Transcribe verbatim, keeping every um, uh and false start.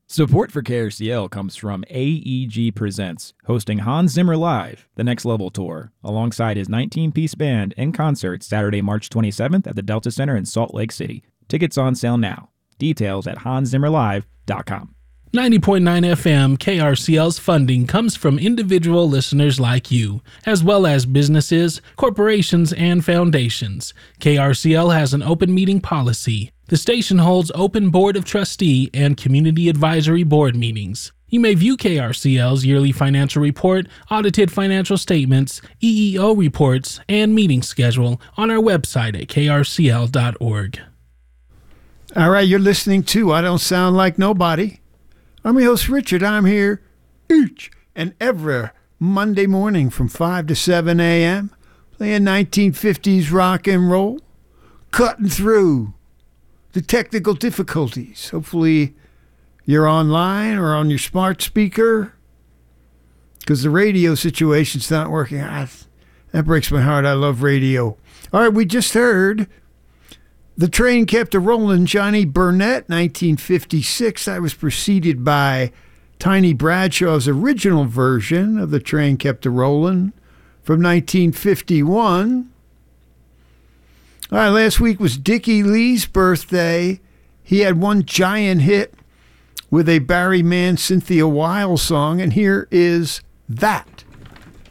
Support for K R C L comes from A E G Presents, hosting Hans Zimmer Live, the Next Level Tour, alongside his nineteen-piece band in concert Saturday, March twenty-seventh at the Delta Center in Salt Lake City. Tickets on sale now. Details at hans zimmer live dot com. ninety point nine F M K R C L's funding comes from individual listeners like you, as well as businesses, corporations, and foundations. K R C L has an open meeting policy. The station holds open board of trustee and community advisory board meetings. You may view K R C L's yearly financial report, audited financial statements, E E O reports, and meeting schedule on our website at k r c l dot org. All right, you're listening to I Don't Sound Like Nobody. I'm your host, Richard. I'm here each and every Monday morning from five to seven a.m. playing nineteen fifties rock and roll, cutting through the technical difficulties. Hopefully you're online or on your smart speaker because the radio situation's not working. Ah, that breaks my heart. I love radio. All right, we just heard The Train Kept a Rollin', Johnny Burnett, nineteen fifty-six. That was preceded by Tiny Bradshaw's original version of The Train Kept a Rollin' from nineteen fifty-one. All right, last week was Dickie Lee's birthday. He had one giant hit with a Barry Mann, Cynthia Weil song, and here is That.